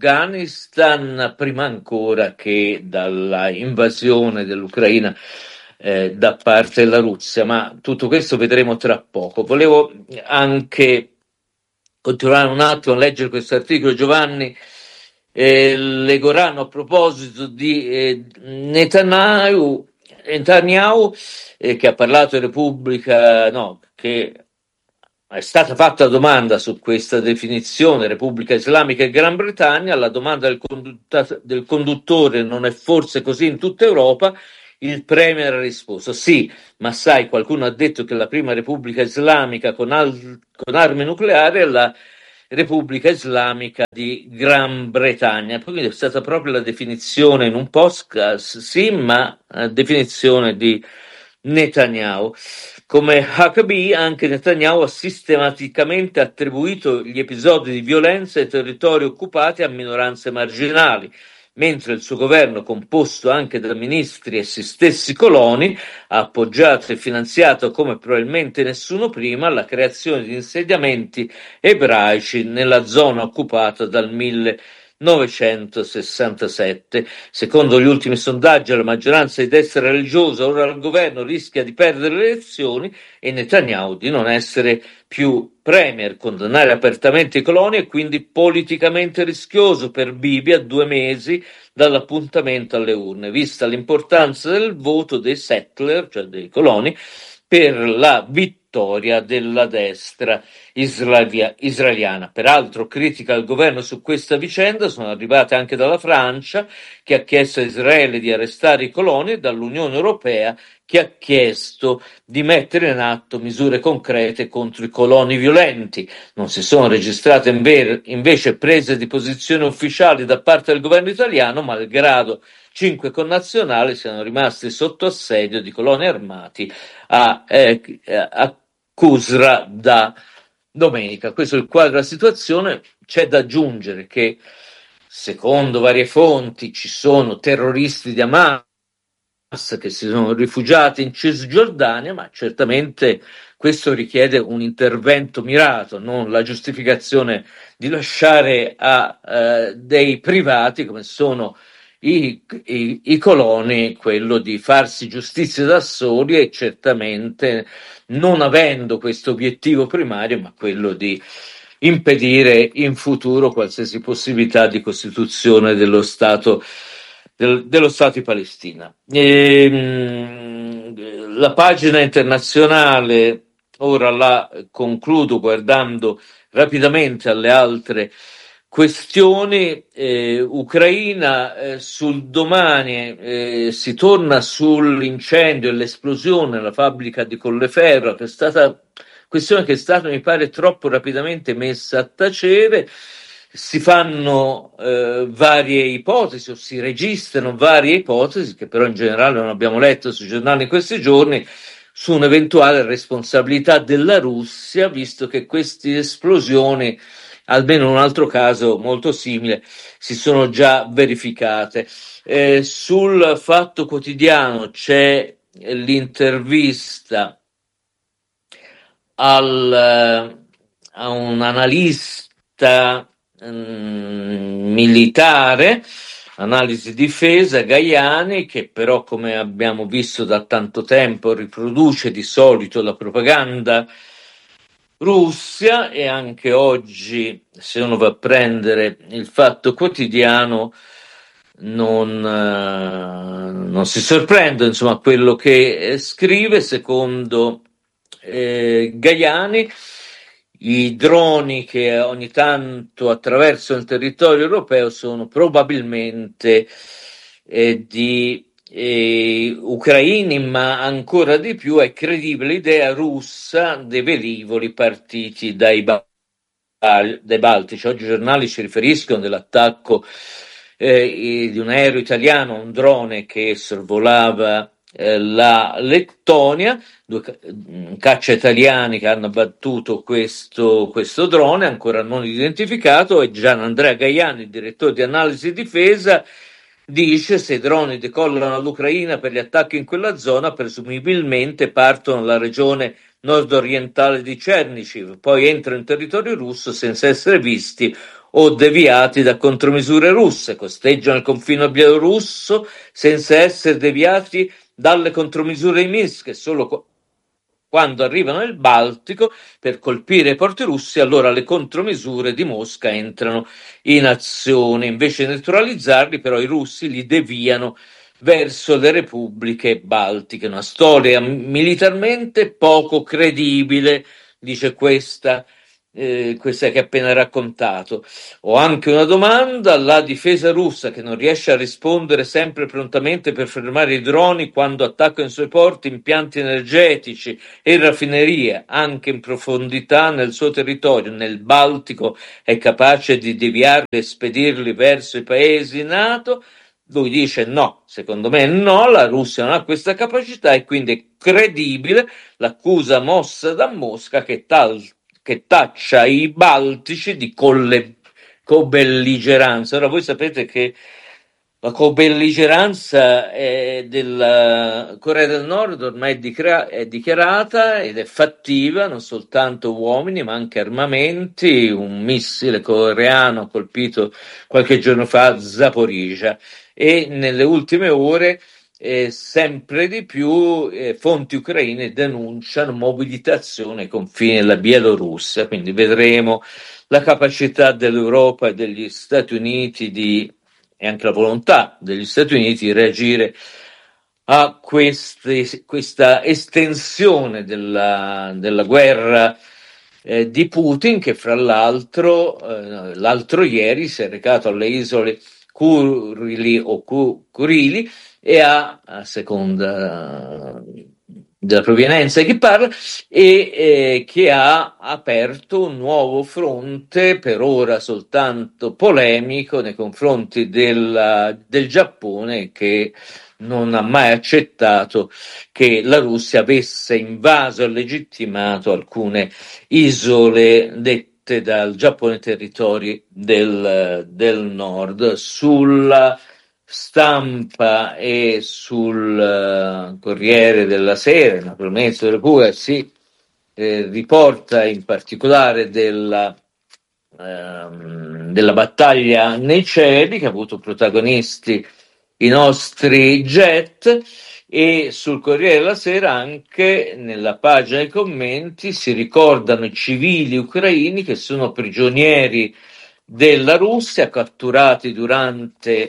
dell'Afghanistan, prima ancora che dalla invasione dell'Ucraina eh, da parte della Russia, ma tutto questo vedremo tra poco. Volevo anche continuare un attimo a leggere questo articolo, Giovanni. Eh, Legorano a proposito di eh, Netanyahu, Netanyahu eh, che ha parlato in Repubblica, no, che è stata fatta la domanda su questa definizione, Repubblica Islamica e Gran Bretagna, la domanda del, condutta- del conduttore non è forse così in tutta Europa, il premier ha risposto sì, ma sai, qualcuno ha detto che la prima Repubblica Islamica con, al- con armi nucleari è la Repubblica Islamica di Gran Bretagna. Quindi è stata proprio la definizione in un podcast, sì, ma la definizione di Netanyahu. Come H B, anche Netanyahu ha sistematicamente attribuito gli episodi di violenza ai territori occupati a minoranze marginali, mentre il suo governo, composto anche da ministri essi stessi coloni, ha appoggiato e finanziato come probabilmente nessuno prima la creazione di insediamenti ebraici nella zona occupata dal millenovecentosessantasette. Secondo gli ultimi sondaggi, la maggioranza di destra religiosa ora al governo rischia di perdere le elezioni e Netanyahu di non essere più premier. Condannare apertamente i coloni è quindi politicamente rischioso per Bibi a due mesi dall'appuntamento alle urne, vista l'importanza del voto dei settler, cioè dei coloni, per la vittoria della destra israelia- israeliana. Peraltro, critiche al governo su questa vicenda sono arrivate anche dalla Francia, che ha chiesto a Israele di arrestare i coloni, e dall'Unione Europea, che ha chiesto di mettere in atto misure concrete contro i coloni violenti. Non si sono registrate invece prese di posizione ufficiali da parte del governo italiano, malgrado cinque connazionali siano rimasti sotto assedio di coloni armati a, eh, a Qusra da domenica. Questo è il quadro della situazione. C'è da aggiungere che, secondo varie fonti, ci sono terroristi di Hamas che si sono rifugiati in Cisgiordania, ma certamente questo richiede un intervento mirato, non la giustificazione di lasciare a eh, dei privati come sono i, i, i coloni quello di farsi giustizia da soli, e certamente non avendo questo obiettivo primario, ma quello di impedire in futuro qualsiasi possibilità di costituzione dello Stato del, dello Stato di Palestina. E, mh, la pagina internazionale, ora la concludo guardando rapidamente alle altre questioni. eh, Ucraina, eh, sul domani eh, si torna sull'incendio e l'esplosione della fabbrica di Colleferro, che è stata questione che è stata, mi pare, troppo rapidamente messa a tacere. Si fanno eh, varie ipotesi, o si registrano varie ipotesi, che però in generale non abbiamo letto sui giornali in questi giorni, su un'eventuale responsabilità della Russia, visto che queste esplosioni, almeno in un altro caso molto simile, si sono già verificate. Eh, sul Fatto Quotidiano c'è l'intervista al, a un analista um, militare, analisi difesa, Gaiani, che però, come abbiamo visto da tanto tempo, riproduce di solito la propaganda Russia, e anche oggi, se uno va a prendere il Fatto Quotidiano, non, eh, non si sorprende, insomma, quello che eh, scrive. Secondo eh, Gaiani, i droni che ogni tanto attraversano il territorio europeo sono probabilmente eh, di eh, ucraini, ma ancora di più è credibile l'idea russa dei velivoli partiti dai, ba- dai Baltici. Oggi i giornali ci riferiscono dell'attacco eh, di un aereo italiano, un drone che sorvolava eh, la Lettonia, due ca- caccia italiani che hanno abbattuto questo, questo drone ancora non identificato, e Gian Andrea Gaiani, il direttore di analisi difesa, dice: se i droni decollano all'Ucraina per gli attacchi in quella zona, presumibilmente partono dalla regione nord-orientale di Chernihiv, poi entrano in territorio russo senza essere visti o deviati da contromisure russe, costeggiano il confine bielorusso senza essere deviati dalle contromisure di Minsk, solo quando arrivano nel Baltico per colpire i porti russi, allora le contromisure di Mosca entrano in azione. Invece di neutralizzarli, però, i russi li deviano verso le repubbliche baltiche. Una storia militarmente poco credibile, dice questa, eh, questa che ho appena raccontato. Ho anche una domanda: la difesa russa, che non riesce a rispondere sempre prontamente per fermare i droni quando attaccano i suoi porti, impianti energetici e raffinerie, anche in profondità nel suo territorio, nel Baltico, è capace di deviarli e spedirli verso i paesi NATO? Lui dice no, secondo me no, la Russia non ha questa capacità e quindi è credibile l'accusa mossa da Mosca che, tal, che taccia i baltici di colle, cobelligeranza. Ora voi sapete che la cobelligeranza è della Corea del Nord ormai è, dicra- è dichiarata ed è fattiva, non soltanto uomini ma anche armamenti. Un missile coreano ha colpito qualche giorno fa Zaporizhia e nelle ultime ore eh, sempre di più eh, fonti ucraine denunciano mobilitazione ai confini della Bielorussia, quindi vedremo la capacità dell'Europa e degli Stati Uniti di, e anche la volontà degli Stati Uniti di reagire a queste, questa estensione della, della guerra eh, di Putin, che fra l'altro eh, l'altro ieri si è recato alle isole Kurili o Kurili e ha, a seconda della provenienza di chi parla, e eh, che ha aperto un nuovo fronte, per ora soltanto polemico, nei confronti del, del Giappone, che non ha mai accettato che la Russia avesse invaso e legittimato alcune isole dette dal Giappone territori del, del nord. Sulla stampa e sul uh, Corriere della Sera, naturalmente della Repubblica, si eh, riporta in particolare della, ehm, della battaglia nei cieli, che ha avuto protagonisti i nostri jet, e sul Corriere della Sera anche nella pagina dei commenti si ricordano i civili ucraini che sono prigionieri della Russia, catturati durante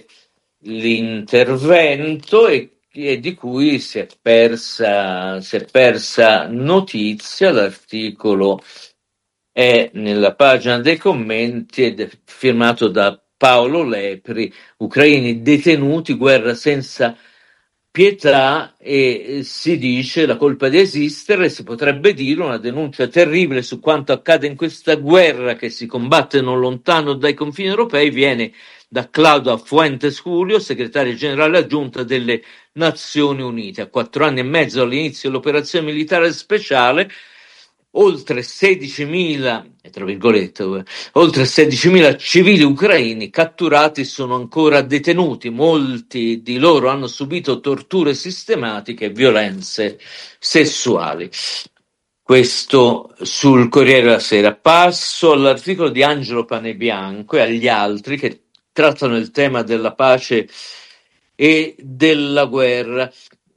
l'intervento e, e di cui si è persa, si è persa notizia. L'articolo è nella pagina dei commenti ed è firmato da Paolo Lepri. Ucraini detenuti, guerra senza pietà, e si dice la colpa di esistere, si potrebbe dire una denuncia terribile su quanto accade in questa guerra che si combatte non lontano dai confini europei, viene da Claudio Fuentes Julio, segretario generale aggiunta delle Nazioni Unite. A quattro anni e mezzo dall'inizio dell'operazione militare speciale, oltre sedicimila, tra virgolette, oltre sedicimila civili ucraini catturati sono ancora detenuti. Molti di loro hanno subito torture sistematiche e violenze sessuali. Questo sul Corriere della Sera. Passo all'articolo di Angelo Panebianco e agli altri che trattano il tema della pace e della guerra.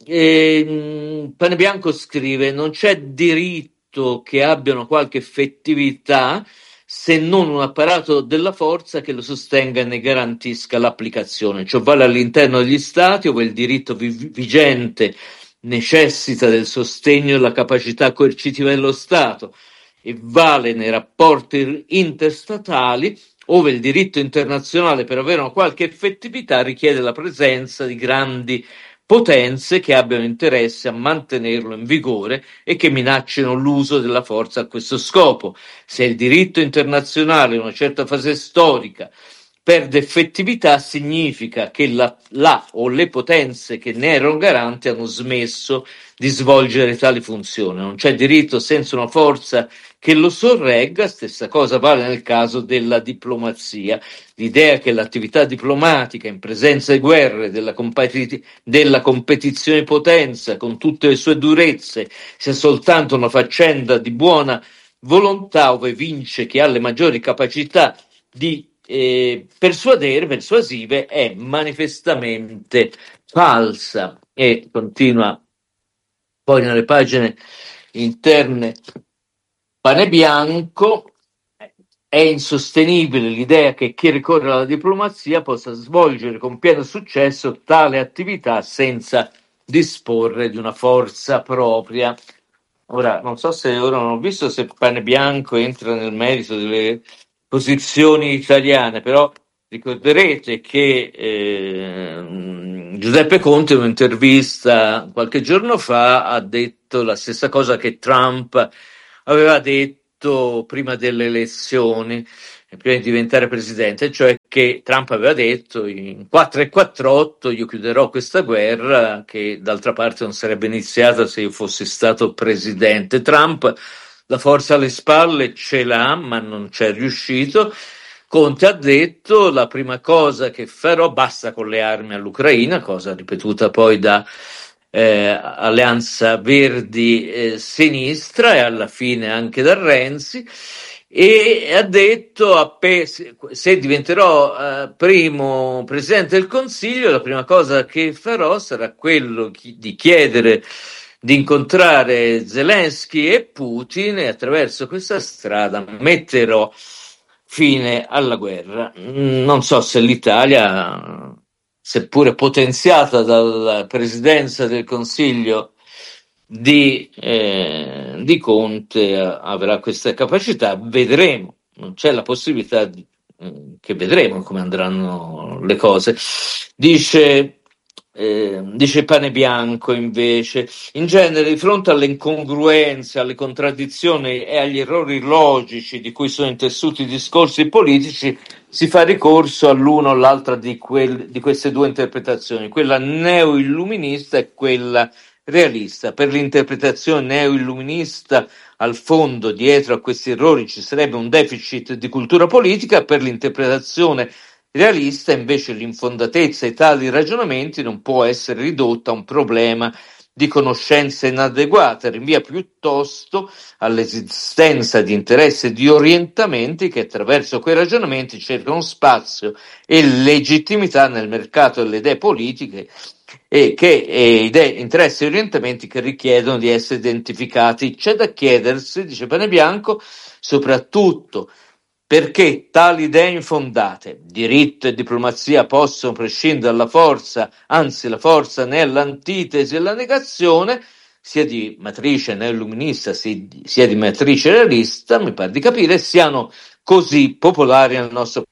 E, Panebianco scrive: non c'è diritto che abbiano qualche effettività se non un apparato della forza che lo sostenga e ne garantisca l'applicazione. Ciò vale all'interno degli stati, dove il diritto vi- vigente necessita del sostegno e della capacità coercitiva dello Stato, e vale nei rapporti interstatali, ove il diritto internazionale, per avere una qualche effettività, richiede la presenza di grandi potenze che abbiano interesse a mantenerlo in vigore e che minaccino l'uso della forza a questo scopo. Se il diritto internazionale in una certa fase storica perde effettività, significa che la, la o le potenze che ne erano garanti hanno smesso di svolgere tali funzioni. Non c'è diritto senza una forza che lo sorregga. Stessa cosa vale nel caso della diplomazia. L'idea che l'attività diplomatica in presenza di guerre, della, competi- della competizione di potenza, con tutte le sue durezze, sia soltanto una faccenda di buona volontà, dove vince chi ha le maggiori capacità di eh, persuadere, persuasive, è manifestamente falsa. E continua poi nelle pagine interne Pane Bianco: è insostenibile l'idea che chi ricorre alla diplomazia possa svolgere con pieno successo tale attività senza disporre di una forza propria. Ora, non so se ora non ho visto se Pane Bianco entra nel merito delle posizioni italiane, però ricorderete che eh, Giuseppe Conte in un'intervista qualche giorno fa ha detto la stessa cosa che Trump aveva detto prima delle elezioni, prima di diventare presidente, cioè che Trump aveva detto in quattro e quarantotto io chiuderò questa guerra che d'altra parte non sarebbe iniziata se io fossi stato presidente. Trump la forza alle spalle ce l'ha, ma non c'è riuscito. Conte ha detto la prima cosa che farò, basta con le armi all'Ucraina, cosa ripetuta poi da eh, Alleanza Verdi eh, Sinistra e alla fine anche da Renzi, e ha detto appe- se diventerò eh, primo presidente del Consiglio la prima cosa che farò sarà quello di chiedere di incontrare Zelensky e Putin e attraverso questa strada metterò fine alla guerra. Non so se l'Italia, seppure potenziata dalla presidenza del Consiglio di, eh, di Conte, avrà questa capacità. Vedremo, non c'è la possibilità di, che vedremo come andranno le cose. Dice eh, dice Pane Bianco invece: in genere di fronte alle incongruenze, alle contraddizioni e agli errori logici di cui sono intessuti i discorsi politici si fa ricorso all'una o l'altra di, quel, di queste due interpretazioni, quella neo-illuminista e quella realista. Per l'interpretazione neo-illuminista al fondo dietro a questi errori ci sarebbe un deficit di cultura politica, per l'interpretazione realista invece l'infondatezza di tali ragionamenti non può essere ridotta a un problema di conoscenza inadeguata, rinvia piuttosto all'esistenza di interessi e di orientamenti che attraverso quei ragionamenti cercano spazio e legittimità nel mercato delle idee politiche e che e idee, interessi e orientamenti che richiedono di essere identificati. C'è da chiedersi, dice Pane Bianco, soprattutto perché tali idee infondate, diritto e diplomazia, possono prescindere dalla forza, anzi la forza ne è l'antitesi e la negazione, sia di matrice neoilluminista sia di matrice realista, mi pare di capire, siano così popolari nel nostro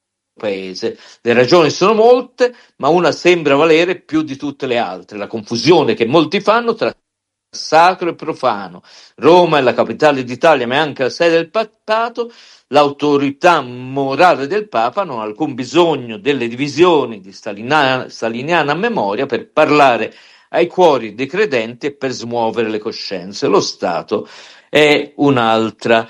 paese. Le ragioni sono molte, ma una sembra valere più di tutte le altre: la confusione che molti fanno tra sacro e profano. Roma è la capitale d'Italia, ma è anche la sede del papato. L'autorità morale del Papa non ha alcun bisogno delle divisioni di staliniana, staliniana memoria per parlare ai cuori dei credenti e per smuovere le coscienze. Lo Stato è un'altra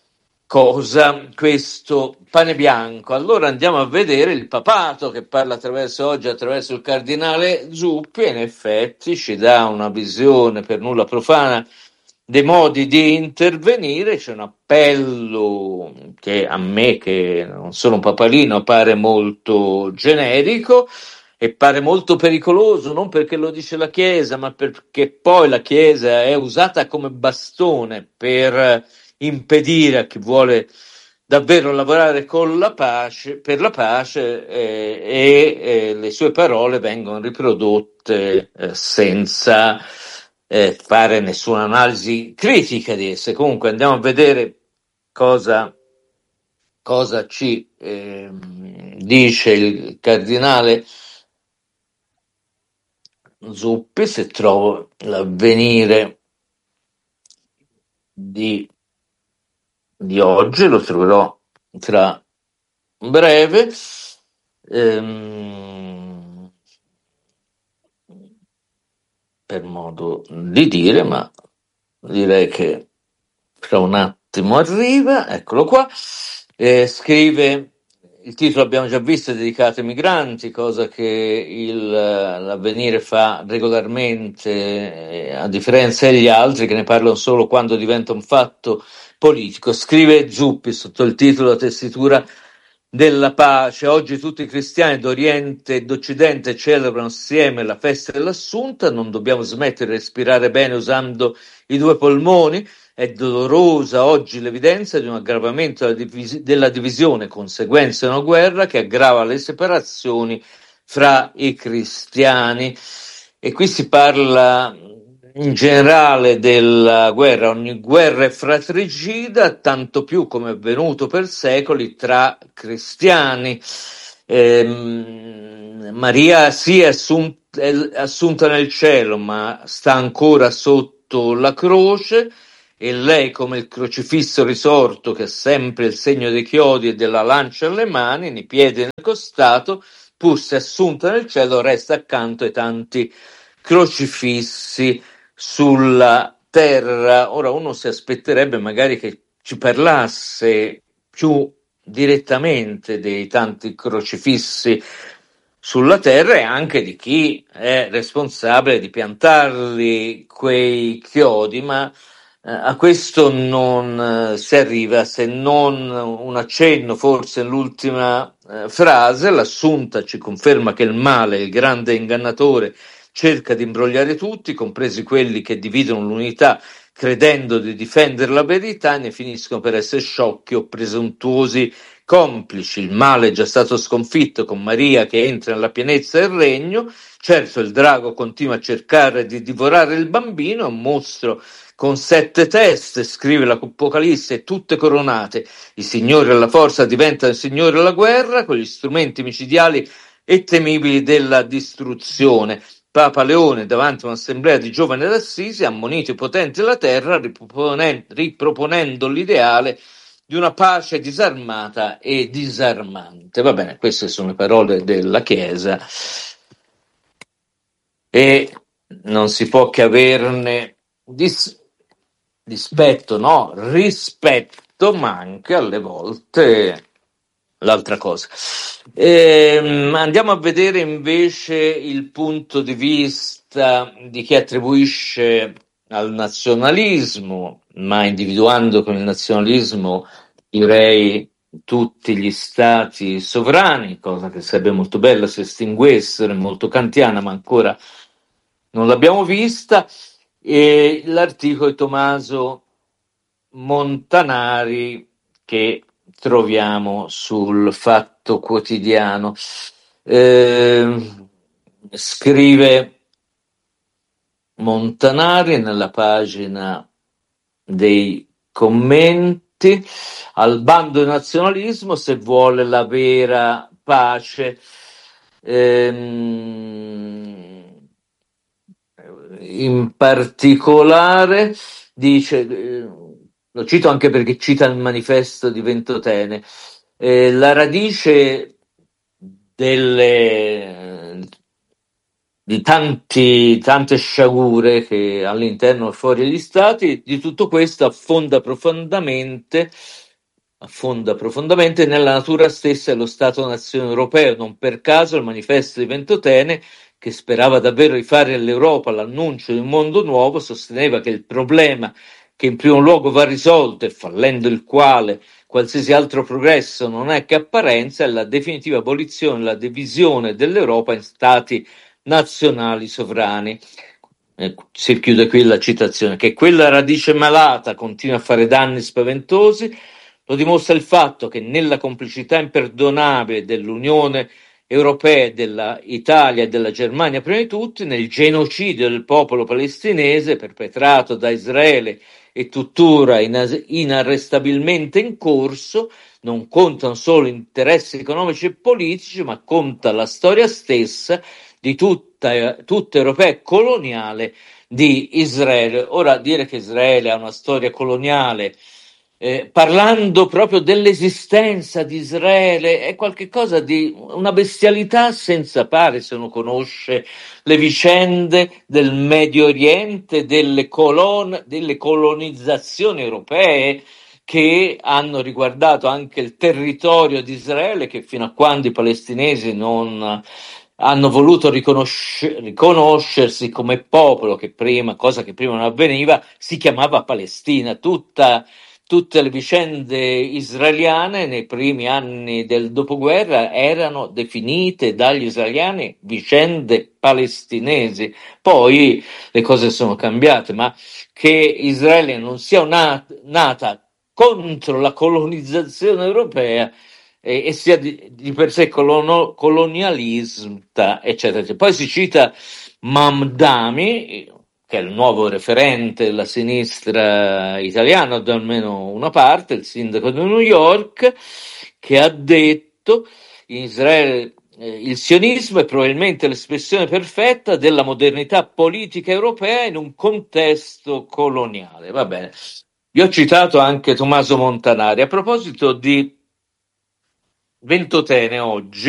cosa. Questo Pane Bianco. Allora andiamo a vedere il papato che parla attraverso oggi attraverso il cardinale Zuppi, e in effetti ci dà una visione per nulla profana dei modi di intervenire. C'è un appello che a me, che non sono un papalino, pare molto generico e pare molto pericoloso, non perché lo dice la Chiesa, ma perché poi la Chiesa è usata come bastone per impedire a chi vuole davvero lavorare con la pace, per la pace, eh, e eh, le sue parole vengono riprodotte eh, senza eh, fare nessuna analisi critica di esse. Comunque andiamo a vedere cosa, cosa ci eh, dice il cardinale Zuppi, se trovo l'Avvenire di di oggi, lo troverò tra breve. Ehm, per modo di dire, ma direi che fra un attimo arriva. Eccolo qua. Eh, scrive: il titolo abbiamo già visto, è dedicato ai migranti, cosa che il, l'Avvenire fa regolarmente, eh, a differenza degli altri che ne parlano solo quando diventa un fatto politico. Scrive Zuppi sotto il titolo, la tessitura: della pace. Oggi tutti i cristiani d'Oriente e d'Occidente celebrano assieme la festa dell'Assunta. Non dobbiamo smettere di respirare bene usando i due polmoni. È dolorosa oggi l'evidenza di un aggravamento della, divis- della divisione, conseguenza di una guerra che aggrava le separazioni fra i cristiani. E qui si parla in generale della guerra. Ogni guerra è fratricida, tanto più come è avvenuto per secoli tra cristiani. Ehm, Maria sì è, assunt- è assunta nel cielo, ma sta ancora sotto la croce, e lei, come il crocifisso risorto che ha sempre il segno dei chiodi e della lancia alle mani, nei piedi e nel costato, pur se assunta nel cielo, resta accanto ai tanti crocifissi sulla terra. Ora uno si aspetterebbe magari che ci parlasse più direttamente dei tanti crocifissi sulla terra e anche di chi è responsabile di piantarli quei chiodi, ma eh, a questo non eh, si arriva, se non un accenno forse nell'ultima eh, frase. L'Assunta ci conferma che il male, il grande ingannatore, cerca di imbrogliare tutti, compresi quelli che dividono l'unità credendo di difendere la verità, e ne finiscono per essere sciocchi o presuntuosi complici. Il male è già stato sconfitto con Maria che entra nella pienezza del regno. Certo, il drago continua a cercare di divorare il bambino, un mostro con sette teste, scrive l'Apocalisse, tutte coronate. I signori della forza diventano i signori della guerra, con gli strumenti micidiali e temibili della distruzione. Papa Leone, davanti a un'assemblea di giovani d'Assisi, ha ammonito i potenti della terra, riproponendo, riproponendo l'ideale di una pace disarmata e disarmante. Va bene, queste sono le parole della Chiesa e non si può che averne dis- dispetto, no? Rispetto, ma anche alle volte l'altra cosa. Ehm, andiamo a vedere invece il punto di vista di chi attribuisce al nazionalismo, ma individuando con il nazionalismo direi tutti gli stati sovrani, cosa che sarebbe molto bella se estinguessero, molto kantiana, ma ancora non l'abbiamo vista. E l'articolo di Tommaso Montanari che troviamo sul Fatto Quotidiano. Eh, scrive Montanari nella pagina dei commenti: al bando del nazionalismo se vuole la vera pace. Ehm, in particolare dice, eh, lo cito anche perché cita il manifesto di Ventotene, eh, la radice delle di tanti, tante sciagure che all'interno e fuori degli stati, di tutto questo affonda profondamente affonda profondamente nella natura stessa dello Stato-nazione europeo. Non per caso il manifesto di Ventotene, che sperava davvero di fare all'Europa l'annuncio di un mondo nuovo, sosteneva che il problema che in primo luogo va risolto e fallendo il quale qualsiasi altro progresso non è che apparenza, è la definitiva abolizione, la divisione dell'Europa in stati nazionali sovrani. Eh, si chiude qui la citazione. Che quella radice malata continua a fare danni spaventosi lo dimostra il fatto che nella complicità imperdonabile dell'Unione Europea, dell'Italia e della Germania prima di tutti, nel genocidio del popolo palestinese perpetrato da Israele e tuttora inas- inarrestabilmente in corso, non contano solo interessi economici e politici, ma conta la storia stessa di tutta, tutta europea e coloniale di Israele. Ora, dire che Israele ha una storia coloniale, eh, parlando proprio dell'esistenza di Israele, è qualcosa di una bestialità senza pari se uno conosce le vicende del Medio Oriente, delle, colon- delle colonizzazioni europee che hanno riguardato anche il territorio di Israele, che fino a quando i palestinesi non hanno voluto riconosce- riconoscersi come popolo, che prima, cosa che prima non avveniva, si chiamava Palestina. Tutta tutte le vicende israeliane nei primi anni del dopoguerra erano definite dagli israeliani vicende palestinesi. Poi le cose sono cambiate, ma che Israele non sia nat- nata contro la colonizzazione europea e, e sia di, di per sé colono, colonialista, eccetera, eccetera. Poi si cita Mamdani, che è il nuovo referente della sinistra italiana, da almeno una parte, il sindaco di New York, che ha detto in Israele eh, il sionismo è probabilmente l'espressione perfetta della modernità politica europea in un contesto coloniale. Va bene. Io ho citato anche Tommaso Montanari. A proposito di Ventotene oggi,